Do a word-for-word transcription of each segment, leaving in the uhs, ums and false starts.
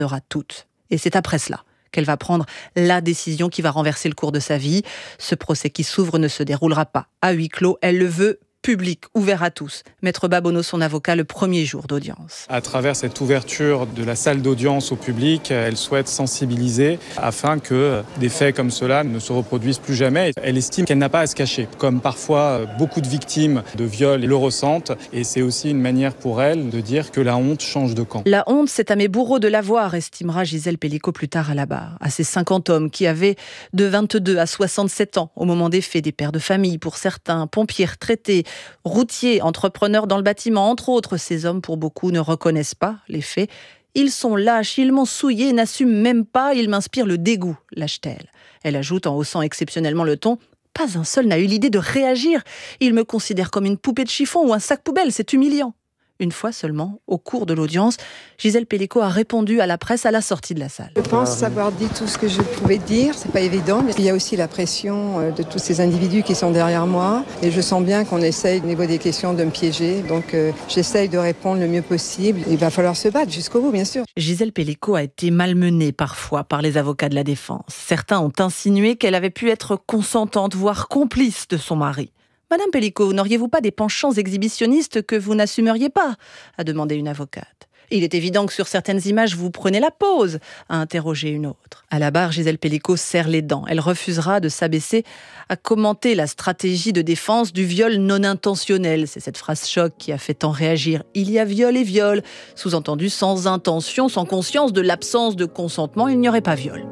aura toutes. Et c'est après cela qu'elle va prendre la décision qui va renverser le cours de sa vie. Ce procès qui s'ouvre ne se déroulera pas à huis clos. Elle le veut public, ouvert à tous. Maître Babonneau, son avocat, le premier jour d'audience. À travers cette ouverture de la salle d'audience au public, elle souhaite sensibiliser afin que des faits comme cela ne se reproduisent plus jamais. Elle estime qu'elle n'a pas à se cacher, comme parfois beaucoup de victimes de viols le ressentent. Et c'est aussi une manière pour elle de dire que la honte change de camp. La honte, c'est à mes bourreaux de l'avoir, estimera Gisèle Pelicot plus tard à la barre. À ces cinquante hommes qui avaient de vingt-deux à soixante-sept ans au moment des faits, des pères de famille pour certains, pompiers retraités, routiers, entrepreneurs dans le bâtiment, entre autres. Ces hommes, pour beaucoup, ne reconnaissent pas les faits. Ils sont lâches, ils m'ont souillé, n'assument même pas, ils m'inspirent le dégoût, lâche-t-elle. Elle ajoute en haussant exceptionnellement le ton, pas un seul n'a eu l'idée de réagir. Ils me considèrent comme une poupée de chiffon ou un sac poubelle, c'est humiliant. Une fois seulement, au cours de l'audience, Gisèle Pelicot a répondu à la presse à la sortie de la salle. Je pense avoir dit tout ce que je pouvais dire, c'est pas évident, mais il y a aussi la pression de tous ces individus qui sont derrière moi, et je sens bien qu'on essaye au niveau des questions de me piéger, donc euh, j'essaye de répondre le mieux possible. Il va falloir se battre jusqu'au bout, bien sûr. Gisèle Pelicot a été malmenée parfois par les avocats de la défense. Certains ont insinué qu'elle avait pu être consentante, voire complice de son mari. Madame Pelicot, n'auriez-vous pas des penchants exhibitionnistes que vous n'assumeriez pas ? A demandé une avocate. Il est évident que sur certaines images, vous prenez la pause, a interrogé une autre. À la barre, Gisèle Pelicot serre les dents. Elle refusera de s'abaisser à commenter la stratégie de défense du viol non intentionnel. C'est cette phrase choc qui a fait tant réagir. Il y a viol et viol. Sous-entendu, sans intention, sans conscience de l'absence de consentement, il n'y aurait pas viol.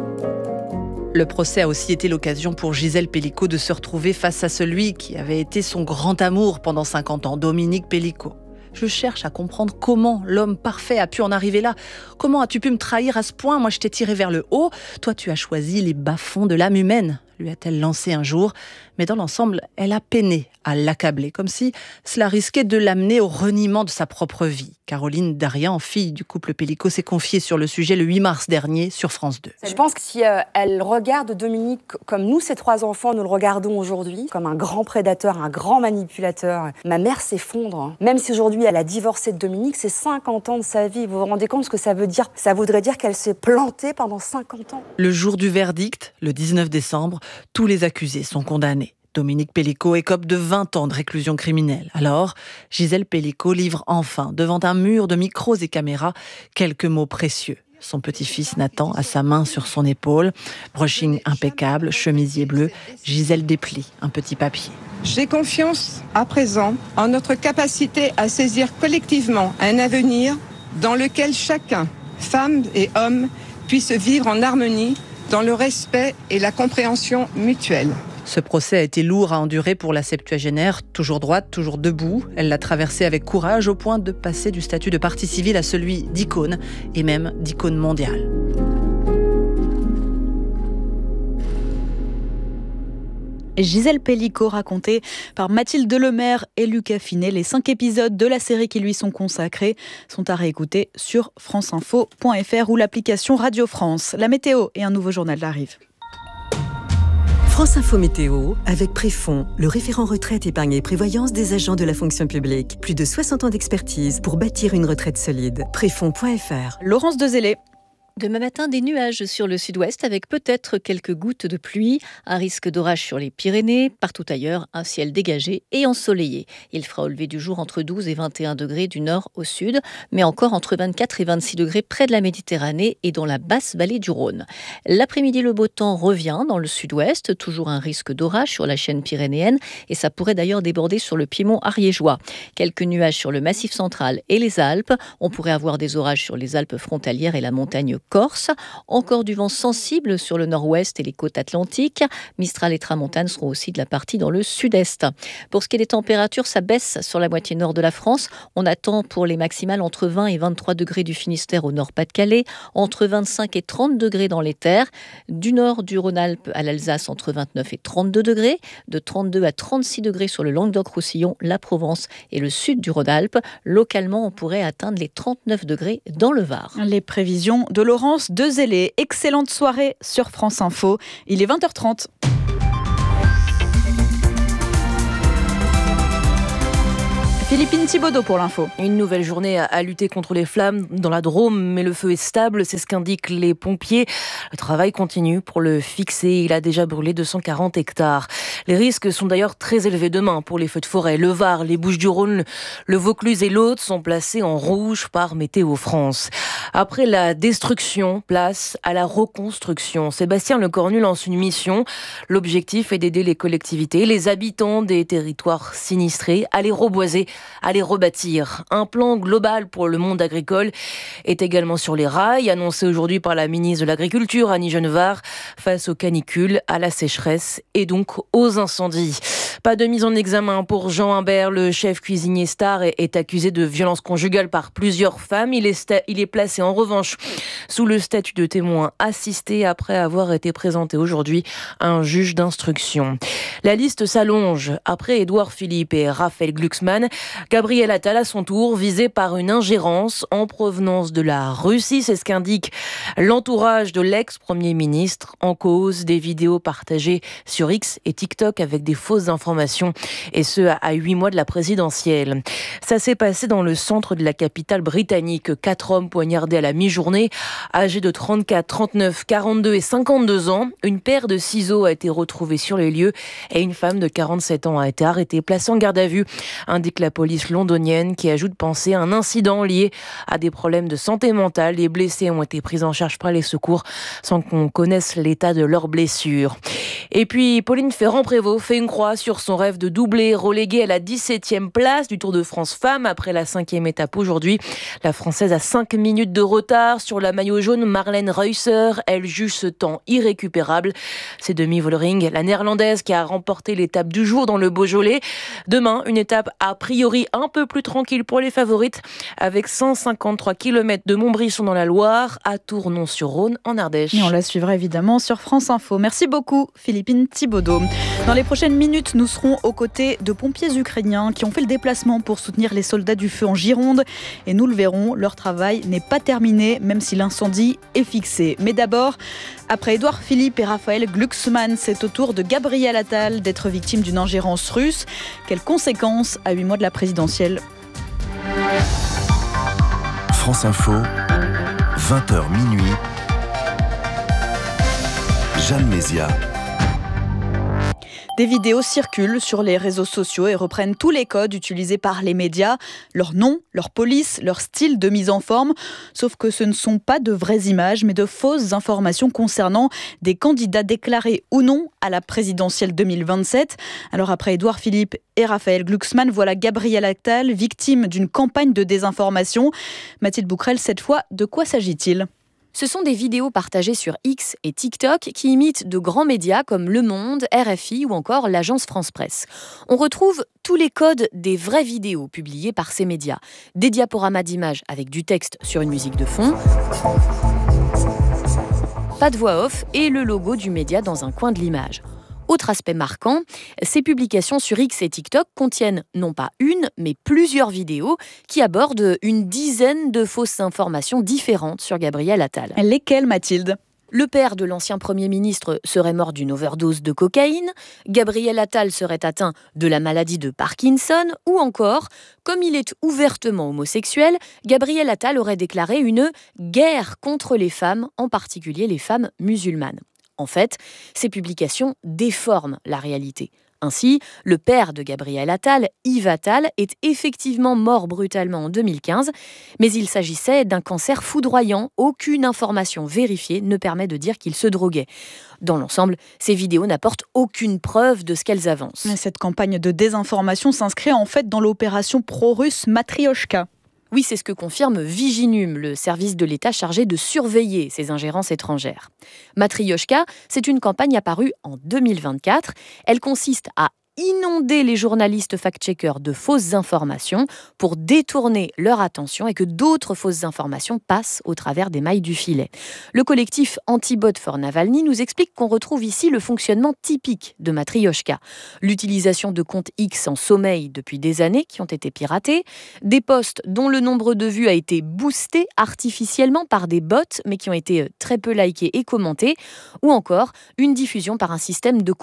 Le procès a aussi été l'occasion pour Gisèle Pelicot de se retrouver face à celui qui avait été son grand amour pendant cinquante ans, Dominique Pelicot. Je cherche à comprendre comment l'homme parfait a pu en arriver là. Comment as-tu pu me trahir à ce point ? Moi, je t'ai tiré vers le haut. Toi, tu as choisi les bas-fonds de l'âme humaine, lui a-t-elle lancé un jour. Mais dans l'ensemble, elle a peiné à l'accabler, comme si cela risquait de l'amener au reniement de sa propre vie. Caroline Darian, fille du couple Pelicot, s'est confiée sur le sujet le huit mars dernier sur France deux. Je pense que si euh, elle regarde Dominique comme nous, ses trois enfants, nous le regardons aujourd'hui, comme un grand prédateur, un grand manipulateur, ma mère s'effondre. Même si aujourd'hui elle a divorcé de Dominique, c'est cinquante ans de sa vie. Vous vous rendez compte ce que ça veut dire ? Ça voudrait dire qu'elle s'est plantée pendant cinquante ans. Le jour du verdict, le dix-neuf décembre, tous les accusés sont condamnés. Dominique Pelicot écope de vingt ans de réclusion criminelle. Alors, Gisèle Pelicot livre enfin, devant un mur de micros et caméras, quelques mots précieux. Son petit-fils Nathan a sa main sur son épaule. Brushing impeccable, chemisier bleu. Gisèle déplie un petit papier. J'ai confiance, à présent, en notre capacité à saisir collectivement un avenir dans lequel chacun, femme et homme, puisse vivre en harmonie, dans le respect et la compréhension mutuelle. Ce procès a été lourd à endurer pour la septuagénaire, toujours droite, toujours debout. Elle l'a traversé avec courage au point de passer du statut de partie civile à celui d'icône, et même d'icône mondiale. Gisèle Pelicot, racontée par Mathilde Lemaire et Lucas Finet. Les cinq épisodes de la série qui lui sont consacrés sont à réécouter sur franceinfo point f r ou l'application Radio France. La météo et un nouveau journal arrivent. France Info Météo, avec Préfond, le référent retraite, épargne et prévoyance des agents de la fonction publique. Plus de soixante ans d'expertise pour bâtir une retraite solide. Préfond point f r. Laurence Dezélé. Demain matin, des nuages sur le sud-ouest avec peut-être quelques gouttes de pluie, un risque d'orage sur les Pyrénées, partout ailleurs, un ciel dégagé et ensoleillé. Il fera au lever du jour entre douze et vingt et un degrés du nord au sud, mais encore entre vingt-quatre et vingt-six degrés près de la Méditerranée et dans la basse vallée du Rhône. L'après-midi, le beau temps revient dans le sud-ouest, toujours un risque d'orage sur la chaîne pyrénéenne et ça pourrait d'ailleurs déborder sur le piémont ariégeois. Quelques nuages sur le massif central et les Alpes. On pourrait avoir des orages sur les Alpes frontalières et la montagne Corse. Encore du vent sensible sur le nord-ouest et les côtes atlantiques. Mistral et tramontane seront aussi de la partie dans le sud-est. Pour ce qui est des températures, ça baisse sur la moitié nord de la France. On attend pour les maximales entre vingt et vingt-trois degrés du Finistère au nord-Pas-de-Calais, entre vingt-cinq et trente degrés dans les terres. Du nord du Rhône-Alpes à l'Alsace, entre vingt-neuf et trente-deux degrés. De trente-deux à trente-six degrés sur le Languedoc-Roussillon, la Provence et le sud du Rhône-Alpes. Localement, on pourrait atteindre les trente-neuf degrés dans le Var. Les prévisions de Laurence Dezélé. Excellente soirée sur France Info. Il est vingt heures trente. Philippine Thibaudot pour l'info. Une nouvelle journée à, à lutter contre les flammes dans la Drôme, mais le feu est stable, c'est ce qu'indiquent les pompiers. Le travail continue pour le fixer, il a déjà brûlé deux cent quarante hectares. Les risques sont d'ailleurs très élevés demain pour les feux de forêt. Le Var, les Bouches-du-Rhône, le Vaucluse et l'Aude sont placés en rouge par Météo France. Après la destruction, place à la reconstruction. Sébastien Lecornu lance une mission. L'objectif est d'aider les collectivités, les habitants des territoires sinistrés à les reboiser, à les rebâtir. Un plan global pour le monde agricole est également sur les rails, annoncé aujourd'hui par la ministre de l'Agriculture, Annie Genevard, face aux canicules, à la sécheresse et donc aux incendies. Pas de mise en examen pour Jean Humbert, le chef cuisinier star est accusé de violence conjugale par plusieurs femmes. Il est, sta- il est placé en revanche sous le statut de témoin assisté après avoir été présenté aujourd'hui à un juge d'instruction. La liste s'allonge. Après Édouard Philippe et Raphaël Glucksmann, Gabriel Attal à son tour visé par une ingérence en provenance de la Russie. C'est ce qu'indique l'entourage de l'ex-premier ministre. En cause des vidéos partagées sur X et TikTok avec des fausses informations, et ce à huit mois de la présidentielle. Ça s'est passé dans le centre de la capitale britannique. Quatre hommes poignardés à la mi-journée, âgés de trente-quatre, trente-neuf, quarante-deux et cinquante-deux ans. Une paire de ciseaux a été retrouvée sur les lieux et une femme de quarante-sept ans a été arrêtée, placée en garde à vue, indique la police londonienne, qui ajoute penser à un incident lié à des problèmes de santé mentale. Les blessés ont été pris en charge par les secours sans qu'on connaisse l'état de leurs blessures. Et puis, Pauline Ferrand-Prévot fait une croix sur son rêve de doubler, reléguée à la dix-septième place du Tour de France Femmes après la cinquième étape aujourd'hui. La Française a cinq minutes de retard sur la maillot jaune Marlène Reusser. Elle juge ce temps irrécupérable. C'est Demi Vollering, la néerlandaise, qui a remporté l'étape du jour dans le Beaujolais. Demain, une étape a priori un peu plus tranquille pour les favorites, avec cent cinquante-trois kilomètres de Montbrisson dans la Loire à Tournon-sur-Rhône en Ardèche. Et on la suivra évidemment sur France Info. Merci beaucoup Philippine Thibaudot. Dans les prochaines minutes, nous serons aux côtés de pompiers ukrainiens qui ont fait le déplacement pour soutenir les soldats du feu en Gironde. Et nous le verrons, leur travail n'est pas terminé, même si l'incendie est fixé. Mais d'abord, après Édouard Philippe et Raphaël Glucksmann, c'est au tour de Gabriel Attal d'être victime d'une ingérence russe. Quelles conséquences à huit mois de la présidentielle ? France Info, vingt heures minuit. Jeanne Mézia. Des vidéos circulent sur les réseaux sociaux et reprennent tous les codes utilisés par les médias, leur nom, leur police, leur style de mise en forme. Sauf que ce ne sont pas de vraies images, mais de fausses informations concernant des candidats déclarés ou non à la présidentielle deux mille vingt-sept. Alors après Édouard Philippe et Raphaël Glucksmann, voilà Gabriel Attal, victime d'une campagne de désinformation. Mathilde Bouquerel, cette fois, de quoi s'agit-il ? Ce sont des vidéos partagées sur X et TikTok qui imitent de grands médias comme Le Monde, R F I ou encore l'agence France Presse. On retrouve tous les codes des vraies vidéos publiées par ces médias. Des diaporamas d'images avec du texte sur une musique de fond, pas de voix off et le logo du média dans un coin de l'image. Autre aspect marquant, ces publications sur X et TikTok contiennent non pas une, mais plusieurs vidéos qui abordent une dizaine de fausses informations différentes sur Gabriel Attal. Lesquelles, Mathilde ? Le père de l'ancien Premier ministre serait mort d'une overdose de cocaïne, Gabriel Attal serait atteint de la maladie de Parkinson, ou encore, comme il est ouvertement homosexuel, Gabriel Attal aurait déclaré une guerre contre les femmes, en particulier les femmes musulmanes. En fait, ces publications déforment la réalité. Ainsi, le père de Gabriel Attal, Yves Attal, est effectivement mort brutalement en deux mille quinze, mais il s'agissait d'un cancer foudroyant. Aucune information vérifiée ne permet de dire qu'il se droguait. Dans l'ensemble, ces vidéos n'apportent aucune preuve de ce qu'elles avancent. Cette campagne de désinformation s'inscrit en fait dans l'opération pro-russe Matrioshka. Oui, c'est ce que confirme Viginum, le service de l'État chargé de surveiller ces ingérences étrangères. Matrioshka, c'est une campagne apparue en deux mille vingt-quatre. Elle consiste à inonder les journalistes fact-checkers de fausses informations pour détourner leur attention et que d'autres fausses informations passent au travers des mailles du filet. Le collectif Anti-Bot for Navalny nous explique qu'on retrouve ici le fonctionnement typique de Matrioshka. L'utilisation de comptes X en sommeil depuis des années qui ont été piratés, des posts dont le nombre de vues a été boosté artificiellement par des bots mais qui ont été très peu likés et commentés, ou encore une diffusion par un système de comptes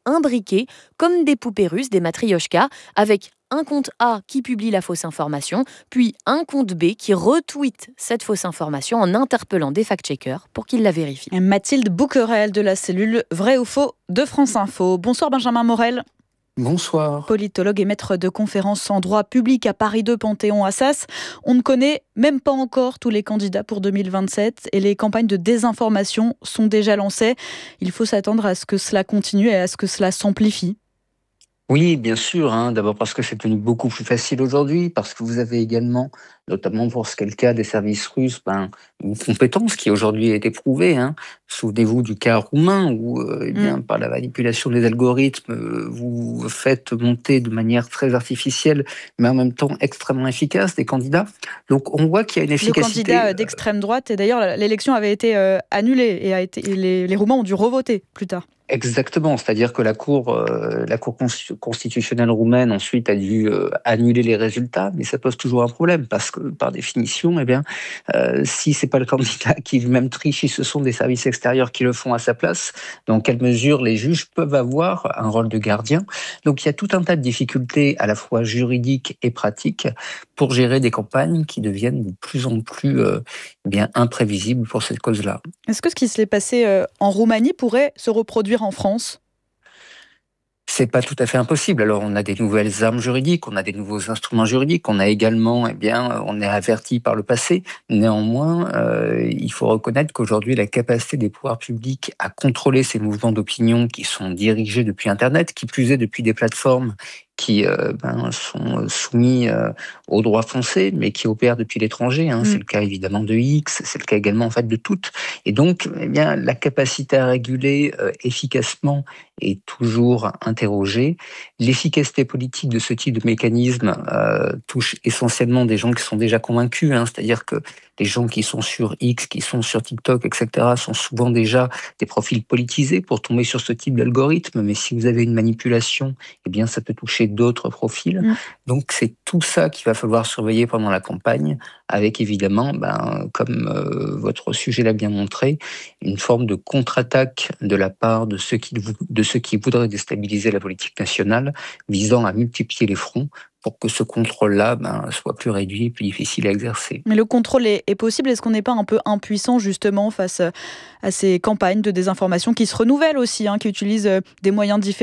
imbriquées comme des poupées russes, des matrioshkas, avec un compte A qui publie la fausse information, puis un compte B qui retweet cette fausse information en interpellant des fact-checkers pour qu'ils la vérifient. Mathilde Bouquerel de la cellule Vrai ou Faux de France Info. Bonsoir Benjamin Morel. Bonsoir. Politologue et maître de conférences en droit public à Paris deux Panthéon-Assas. On ne connaît même pas encore tous les candidats pour deux mille vingt-sept et les campagnes de désinformation sont déjà lancées. Il faut s'attendre à ce que cela continue et à ce que cela s'amplifie. Oui, bien sûr. Hein. D'abord parce que c'est devenu beaucoup plus facile aujourd'hui, parce que vous avez également, notamment pour ce qui est le cas des services russes, ben, une compétence qui aujourd'hui a été prouvée. Hein. Souvenez-vous du cas roumain où, euh, eh bien, mm. par la manipulation des algorithmes, euh, vous faites monter de manière très artificielle, mais en même temps extrêmement efficace, des candidats. Donc on voit qu'il y a une efficacité. Le candidat d'extrême droite, et d'ailleurs l'élection avait été euh, annulée et, a été, et les, les Roumains ont dû revoter plus tard. Exactement, c'est-à-dire que la Cour, euh, la Cour constitutionnelle roumaine ensuite a dû euh, annuler les résultats, mais ça pose toujours un problème parce que par définition, eh bien, euh, si c'est pas le candidat qui lui-même triche, si ce sont des services extérieurs qui le font à sa place, dans quelle mesure les juges peuvent avoir un rôle de gardien. Donc il y a tout un tas de difficultés à la fois juridiques et pratiques pour gérer des campagnes qui deviennent de plus en plus euh, bien imprévisibles pour cette cause-là. Est-ce que ce qui s'est passé euh, en Roumanie pourrait se reproduire en France ? C'est pas tout à fait impossible. Alors, on a des nouvelles armes juridiques, on a des nouveaux instruments juridiques, on a également, eh bien, on est averti par le passé. Néanmoins, euh, il faut reconnaître qu'aujourd'hui, la capacité des pouvoirs publics à contrôler ces mouvements d'opinion qui sont dirigés depuis Internet, qui plus est depuis des plateformes qui euh, ben, sont soumis euh, au droit français, mais qui opèrent depuis l'étranger. Hein. Mmh. C'est le cas évidemment de X, c'est le cas également en fait de toutes. Et donc, eh bien, la capacité à réguler euh, efficacement est toujours interrogée. L'efficacité politique de ce type de mécanisme euh, touche essentiellement des gens qui sont déjà convaincus, hein. C'est-à-dire que les gens qui sont sur X, qui sont sur TikTok, et cetera, sont souvent déjà des profils politisés pour tomber sur ce type d'algorithme. Mais si vous avez une manipulation, eh bien, ça peut toucher d'autres profils. Mmh. Donc, c'est tout ça qu'il va falloir surveiller pendant la campagne, avec évidemment, ben, comme euh, votre sujet l'a bien montré, une forme de contre-attaque de la part de ceux qui, de ceux qui voudraient déstabiliser la politique nationale, visant à multiplier les fronts pour que ce contrôle-là ben, soit plus réduit et plus difficile à exercer. Mais le contrôle est, est possible. Est-ce qu'on n'est pas un peu impuissant justement face à ces campagnes de désinformation qui se renouvellent aussi, hein, qui utilisent des moyens différents ?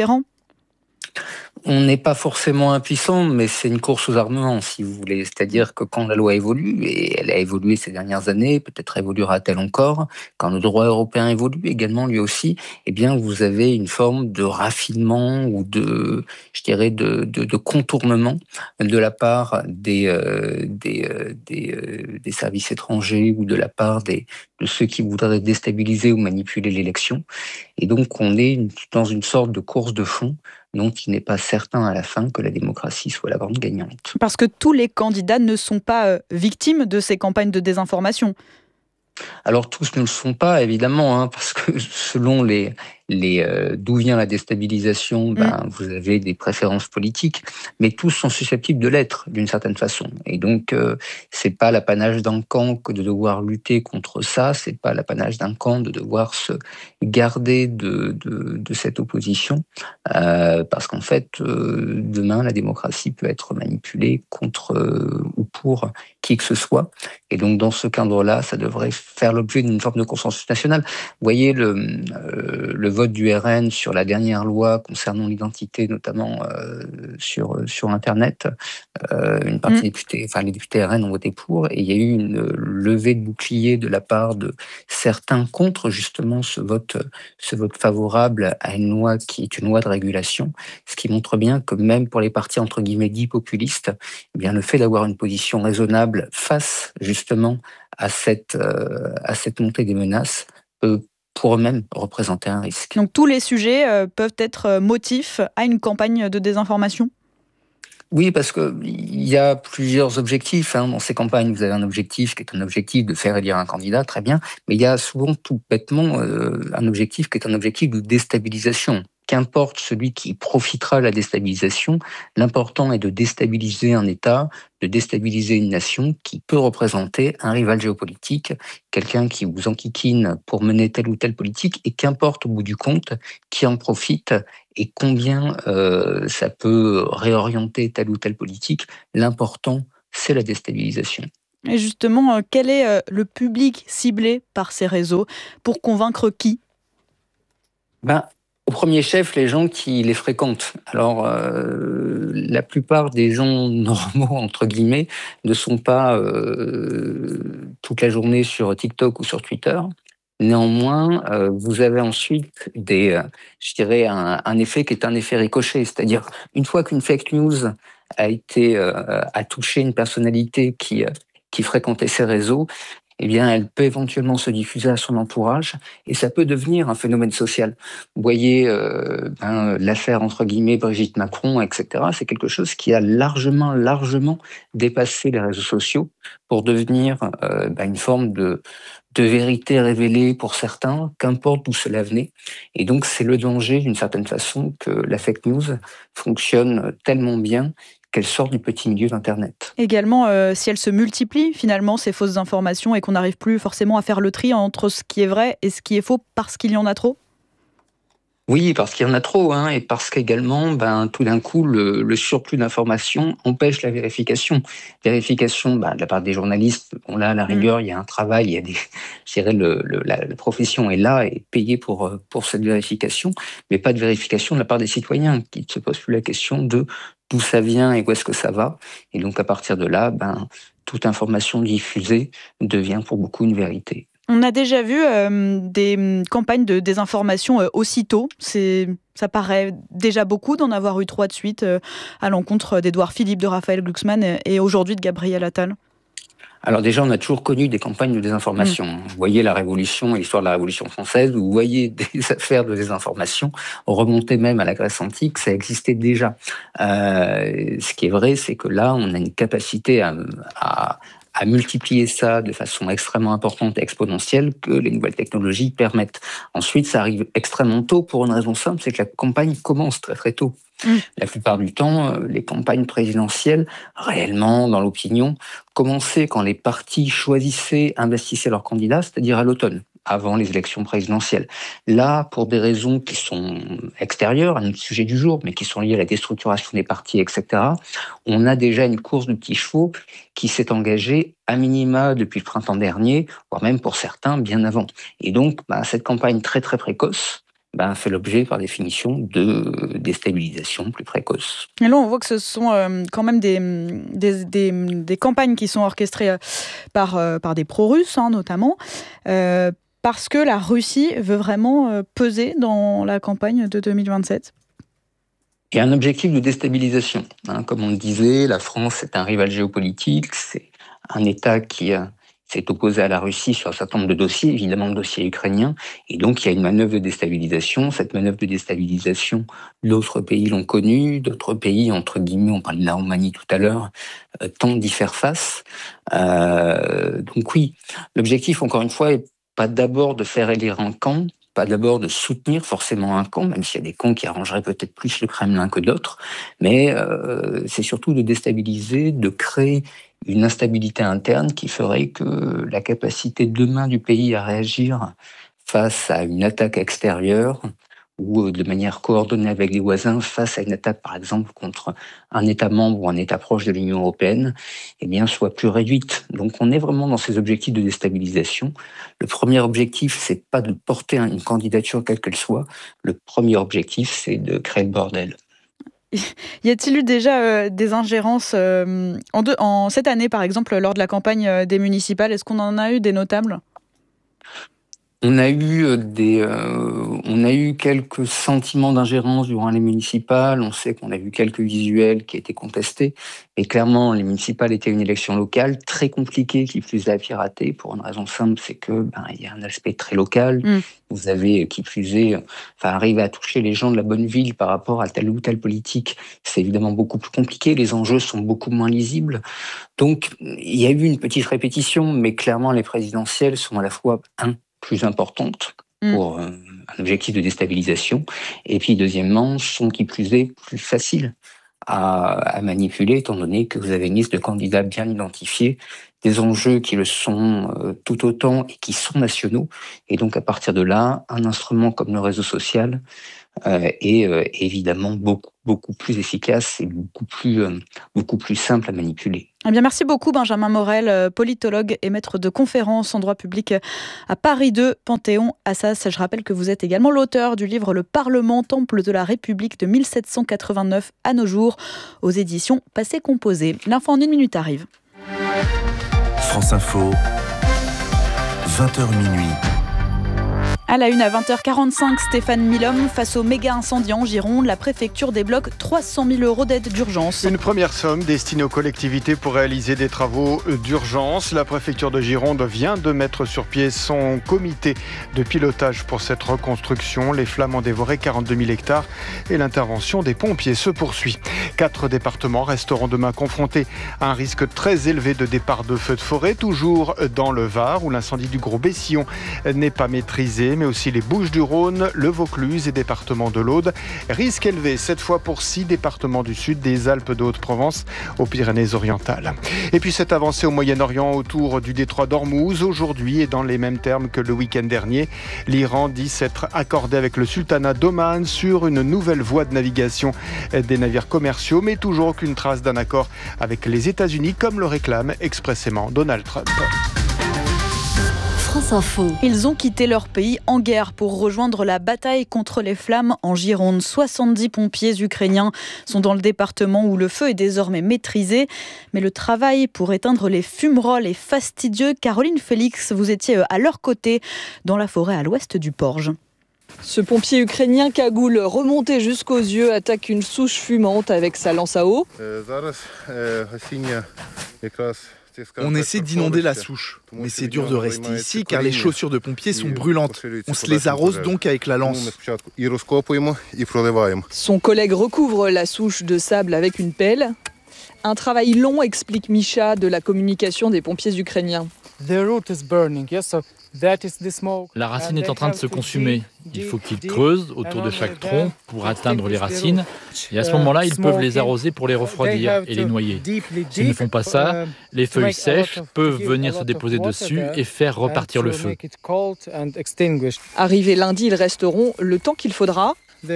On n'est pas forcément impuissant, mais c'est une course aux armements, si vous voulez. C'est-à-dire que quand la loi évolue, et elle a évolué ces dernières années, peut-être évoluera-t-elle encore, quand le droit européen évolue également lui aussi, eh bien vous avez une forme de raffinement ou de, je dirais, de, de, de contournement de la part des, euh, des, euh, des, euh, des services étrangers ou de la part des, de ceux qui voudraient déstabiliser ou manipuler l'élection. Et donc on est dans une sorte de course de fond, donc il n'est pas certain à la fin que la démocratie soit la grande gagnante. Parce que tous les candidats ne sont pas euh, victimes de ces campagnes de désinformation. Alors tous ne le sont pas, évidemment, hein, parce que selon les, les, euh, d'où vient la déstabilisation, ben, mmh. vous avez des préférences politiques, mais tous sont susceptibles de l'être, d'une certaine façon. Et donc, euh, c'est pas l'apanage d'un camp que de devoir lutter contre ça, c'est pas l'apanage d'un camp de devoir se garder de, de, de cette opposition, euh, parce qu'en fait, euh, demain, la démocratie peut être manipulée contre euh, ou pour qui que ce soit. Et donc, dans ce cadre-là, ça devrait faire l'objet d'une forme de consensus national. Vous voyez, le, euh, le vote du R N sur la dernière loi concernant l'identité, notamment euh, sur, sur Internet, euh, une partie mmh. des députés, enfin les députés R N ont voté pour, et il y a eu une levée de bouclier de la part de certains contre justement ce vote, ce vote favorable à une loi qui est une loi de régulation, ce qui montre bien que même pour les partis entre guillemets dits populistes, eh bien le fait d'avoir une position raisonnable face justement à cette, euh, à cette montée des menaces peut pour eux-mêmes représenter un risque. Donc tous les sujets euh, peuvent être motifs à une campagne de désinformation ? Oui, parce qu'il y a plusieurs objectifs hein, dans ces campagnes. Vous avez un objectif qui est un objectif de faire élire un candidat, très bien, mais il y a souvent tout bêtement euh, un objectif qui est un objectif de déstabilisation. qu'importe celui qui profitera de la déstabilisation, l'important est de déstabiliser un État, de déstabiliser une nation qui peut représenter un rival géopolitique, quelqu'un qui vous enquiquine pour mener telle ou telle politique, et qu'importe au bout du compte qui en profite et combien euh, ça peut réorienter telle ou telle politique. L'important, c'est la déstabilisation. Et justement, euh, quel est euh, le public ciblé par ces réseaux? Pour convaincre qui? Ben, au premier chef, les gens qui les fréquentent. Alors, euh, la plupart des gens normaux, entre guillemets, ne sont pas euh, toute la journée sur TikTok ou sur Twitter. Néanmoins, euh, vous avez ensuite des, euh, je dirais, un, un effet qui est un effet ricochet. C'est-à-dire, une fois qu'une fake news a été, euh, a touché une personnalité qui, euh, qui fréquentait ces réseaux, eh bien, elle peut éventuellement se diffuser à son entourage et ça peut devenir un phénomène social. Vous voyez, euh, ben, l'affaire, entre guillemets, Brigitte Macron, et cetera, c'est quelque chose qui a largement, largement dépassé les réseaux sociaux pour devenir euh, ben, une forme de, de vérité révélée pour certains, qu'importe d'où cela venait. Et donc, c'est le danger, d'une certaine façon, que la fake news fonctionne tellement bien qu'elle sort du petit milieu d'Internet. Également, euh, si elles se multiplient, finalement, ces fausses informations, et qu'on n'arrive plus forcément à faire le tri entre ce qui est vrai et ce qui est faux parce qu'il y en a trop? Oui, parce qu'il y en a trop, hein, et parce qu'également, ben, tout d'un coup, le, le surplus d'informations empêche la vérification. Vérification, ben, de la part des journalistes, bon là, à la rigueur, mmh. il y a un travail, il y a des, je dirais, le, le, la, la profession est là et payée pour, pour cette vérification, mais pas de vérification de la part des citoyens qui ne se posent plus la question de d'où ça vient et où est-ce que ça va. Et donc, à partir de là, ben, toute information diffusée devient pour beaucoup une vérité. On a déjà vu euh, des campagnes de désinformation euh, aussitôt. C'est, ça paraît déjà beaucoup d'en avoir eu trois de suite euh, à l'encontre d'Édouard Philippe, de Raphaël Glucksmann et, et aujourd'hui de Gabriel Attal. Alors déjà, on a toujours connu des campagnes de désinformation. Mmh. Vous voyez la Révolution et l'histoire de la Révolution française, vous voyez des affaires de désinformation remonter même à la Grèce antique, ça existait déjà. Euh, ce qui est vrai, c'est que là, on a une capacité à... à à multiplier ça de façon extrêmement importante et exponentielle que les nouvelles technologies permettent. Ensuite, ça arrive extrêmement tôt pour une raison simple, c'est que la campagne commence très très tôt. Mmh. La plupart du temps, les campagnes présidentielles, réellement dans l'opinion, commençaient quand les partis choisissaient, investissaient leurs candidats, c'est-à-dire à l'automne, avant les élections présidentielles. Là, pour des raisons qui sont extérieures à notre sujet du jour, mais qui sont liées à la déstructuration des partis, et cetera, on a déjà une course de petits chevaux qui s'est engagée à minima depuis le printemps dernier, voire même pour certains bien avant. Et donc, bah, cette campagne très très précoce bah, fait l'objet, par définition, de déstabilisation plus précoce. Et là, on voit que ce sont euh, quand même des, des, des, des campagnes qui sont orchestrées euh, par, euh, par des pro-russes, hein, notamment. Euh, Parce que la Russie veut vraiment peser dans la campagne de deux mille vingt-sept. Il y a un objectif de déstabilisation. Hein. Comme on le disait, la France est un rival géopolitique, c'est un État qui euh, s'est opposé à la Russie sur un certain nombre de dossiers, évidemment le dossier ukrainien, et donc il y a une manœuvre de déstabilisation. Cette manœuvre de déstabilisation, d'autres pays l'ont connue, d'autres pays, entre guillemets, on parlait de la Roumanie tout à l'heure, euh, tentent d'y faire face. Euh, donc oui, l'objectif, encore une fois, est pas d'abord de faire élire un camp, pas d'abord de soutenir forcément un camp, même s'il y a des camps qui arrangeraient peut-être plus le Kremlin que d'autres, mais euh, c'est surtout de déstabiliser, de créer une instabilité interne qui ferait que la capacité demain du pays à réagir face à une attaque extérieure ou de manière coordonnée avec les voisins face à une attaque, par exemple, contre un État membre ou un État proche de l'Union européenne, eh bien, soit plus réduite. Donc, on est vraiment dans ces objectifs de déstabilisation. Le premier objectif, c'est pas de porter une candidature quelle qu'elle soit. Le premier objectif, c'est de créer le bordel. Y a-t-il eu déjà euh, des ingérences euh, en, deux, en cette année, par exemple, lors de la campagne des municipales? Est-ce qu'on en a eu des notables ? On a eu des, euh, on a eu quelques sentiments d'ingérence durant les municipales. On sait qu'on a vu quelques visuels qui étaient contestés. Et clairement, les municipales étaient une élection locale très compliquée, qui plus est à pirater, pour une raison simple, c'est que ben il y a un aspect très local. Mmh. Vous avez qui plus est, enfin arriver à toucher les gens de la bonne ville par rapport à telle ou telle politique, c'est évidemment beaucoup plus compliqué. Les enjeux sont beaucoup moins lisibles. Donc il y a eu une petite répétition, mais clairement les présidentielles sont à la fois un plus importante, pour euh, un objectif de déstabilisation. Et puis, deuxièmement, sont qui plus est plus faciles à, à manipuler, étant donné que vous avez une liste de candidats bien identifiés, des enjeux qui le sont euh, tout autant et qui sont nationaux. Et donc, à partir de là, un instrument comme le réseau social euh, est euh, évidemment beaucoup, beaucoup plus efficace et beaucoup plus, euh, beaucoup plus simple à manipuler. Eh bien, merci beaucoup Benjamin Morel, politologue et maître de conférences en droit public à Paris deux, Panthéon-Assas. Je rappelle que vous êtes également l'auteur du livre Le Parlement, temple de la République de mille sept cent quatre-vingt-neuf à nos jours, aux éditions Passé Composé. L'info en une minute arrive. France Info, vingt heures minuit. À la une à vingt heures quarante-cinq, Stéphane Milhomme, face au méga incendie en Gironde, la préfecture débloque trois cent mille euros d'aide d'urgence. Une première somme destinée aux collectivités pour réaliser des travaux d'urgence. La préfecture de Gironde vient de mettre sur pied son comité de pilotage pour cette reconstruction. Les flammes ont dévoré quarante-deux mille hectares et l'intervention des pompiers se poursuit. Quatre départements resteront demain confrontés à un risque très élevé de départ de feux de forêt, toujours dans le Var où l'incendie du Gros Bessillon n'est pas maîtrisé, mais aussi les Bouches-du-Rhône, le Vaucluse et département de l'Aude. Risque élevé cette fois pour six départements du sud, des Alpes de Haute-Provence aux Pyrénées-Orientales. Et puis cette avancée au Moyen-Orient autour du détroit d'Ormuz, aujourd'hui et dans les mêmes termes que le week-end dernier. L'Iran dit s'être accordé avec le sultanat d'Oman sur une nouvelle voie de navigation des navires commerciaux, mais toujours aucune trace d'un accord avec les États-Unis, comme le réclame expressément Donald Trump. France Info. Ils ont quitté leur pays en guerre pour rejoindre la bataille contre les flammes en Gironde. soixante-dix pompiers ukrainiens sont dans le département où le feu est désormais maîtrisé. Mais le travail pour éteindre les fumerolles est fastidieux. Caroline Félix, vous étiez à leur côté dans la forêt à l'ouest du Porge. Ce pompier ukrainien cagoule remonté jusqu'aux yeux attaque une souche fumante avec sa lance à eau. On essaie d'inonder la souche, mais c'est dur de rester ici car les chaussures de pompiers sont brûlantes. On se les arrose donc avec la lance. Son collègue recouvre la souche de sable avec une pelle. Un travail long, explique Misha de la communication des pompiers ukrainiens. La racine est en train de se consumer. Il faut qu'ils creusent autour de chaque tronc pour atteindre les racines. Et à ce moment-là, ils peuvent les arroser pour les refroidir et les noyer. S'ils ne font pas ça, les feuilles sèches peuvent venir se déposer dessus et faire repartir le feu. Arrivés lundi, ils resteront le temps qu'il faudra.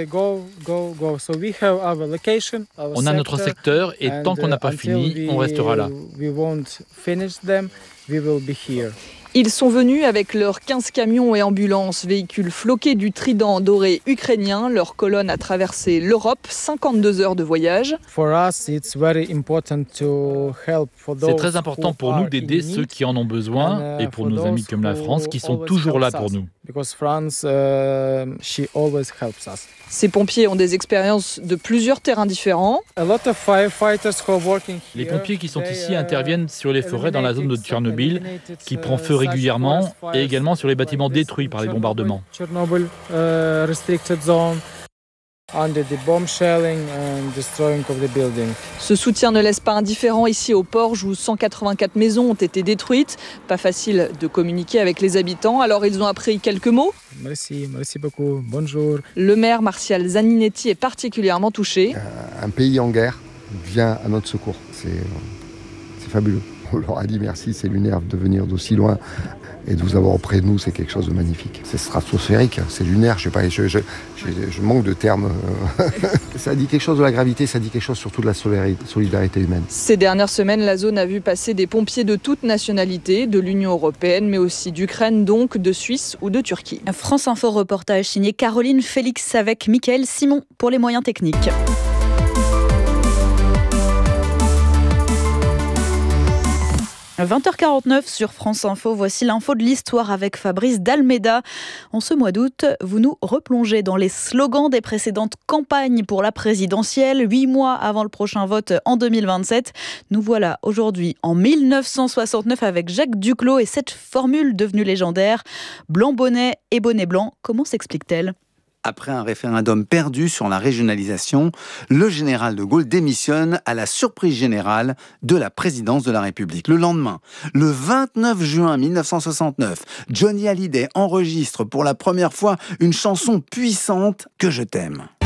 On a notre secteur et tant qu'on n'a pas fini, on restera là. Ils sont venus avec leurs quinze camions et ambulances, véhicules floqués du trident doré ukrainien. Leur colonne a traversé l'Europe, cinquante-deux heures de voyage. C'est très important pour nous d'aider ceux qui en ont besoin et pour nos amis comme la France qui sont toujours là pour nous. Ces pompiers ont des expériences de plusieurs terrains différents. Les pompiers qui sont ici interviennent sur les forêts dans la zone de Tchernobyl, qui prend feu régulièrement, et également sur les bâtiments détruits par les bombardements. Ce soutien ne laisse pas indifférent ici au Porge où cent quatre-vingt-quatre maisons ont été détruites. Pas facile de communiquer avec les habitants, alors ils ont appris quelques mots. Merci, merci beaucoup, bonjour. Le maire Martial Zaninetti est particulièrement touché. Un pays en guerre vient à notre secours, c'est, c'est fabuleux. On leur a dit merci, c'est lunaire de venir d'aussi loin. Et de vous avoir auprès de nous, c'est quelque chose de magnifique. C'est stratosphérique, c'est lunaire, je sais pas, je, je, je, je manque de termes. Ça dit quelque chose de la gravité, ça dit quelque chose surtout de la solidarité humaine. Ces dernières semaines, la zone a vu passer des pompiers de toutes nationalités, de l'Union européenne, mais aussi d'Ukraine, donc de Suisse ou de Turquie. France Info reportage signé Caroline Félix avec Mickaël Simon pour les moyens techniques. vingt heures quarante-neuf sur France Info, voici l'info de l'histoire avec Fabrice Dalméda. En ce mois d'août, vous nous replongez dans les slogans des précédentes campagnes pour la présidentielle, huit mois avant le prochain vote en deux mille vingt-sept. Nous voilà aujourd'hui en mille neuf cent soixante-neuf avec Jacques Duclos et cette formule devenue légendaire, blanc bonnet et bonnet blanc, comment s'explique-t-elle ? Après un référendum perdu sur la régionalisation, le général de Gaulle démissionne à la surprise générale de la présidence de la République. Le lendemain, le vingt-neuf juin mille neuf cent soixante-neuf, Johnny Hallyday enregistre pour la première fois une chanson puissante, Que je t'aime.